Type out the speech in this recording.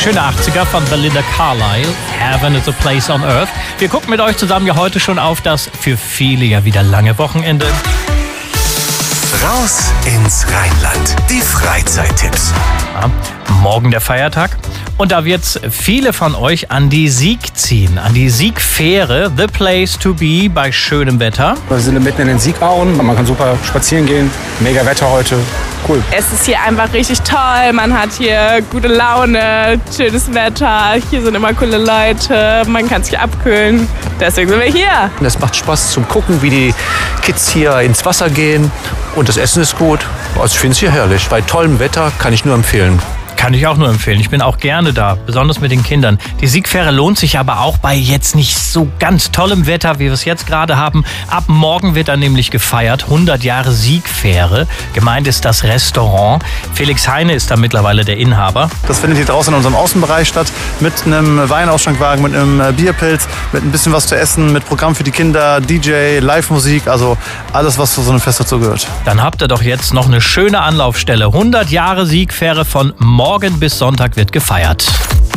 schöne 80er von Belinda Carlisle. Heaven is a place on earth. Wir gucken mit euch zusammen ja heute schon auf das für viele ja wieder lange Wochenende. Raus ins Rheinland. Die Freizeittipps. Ja, morgen der Feiertag. Und da wird's viele von euch an die Sieg ziehen, an die Siegfähre, the place to be bei schönem Wetter. Wir sind mitten in den Siegauen, man kann super spazieren gehen, mega Wetter heute, cool. Es ist hier einfach richtig toll, man hat hier gute Laune, schönes Wetter, hier sind immer coole Leute, man kann sich abkühlen, deswegen sind wir hier. Es macht Spaß zum Gucken, wie die Kids hier ins Wasser gehen und das Essen ist gut. Also ich finde es hier herrlich, bei tollem Wetter kann ich nur empfehlen. Kann ich auch nur empfehlen. Ich bin auch gerne da, besonders mit den Kindern. Die Siegfähre lohnt sich aber auch bei jetzt nicht so ganz tollem Wetter, wie wir es jetzt gerade haben. Ab morgen wird dann nämlich gefeiert, 100 Jahre Siegfähre. Gemeint ist das Restaurant. Felix Heine ist da mittlerweile der Inhaber. Das findet hier draußen in unserem Außenbereich statt, mit einem Weinausschenkwagen, mit einem Bierpilz, mit ein bisschen was zu essen, mit Programm für die Kinder, DJ, Live-Musik, also alles, was zu so einem Fest dazu gehört. Dann habt ihr doch jetzt noch eine schöne Anlaufstelle. 100 Jahre Siegfähre von morgen bis Sonntag wird gefeiert.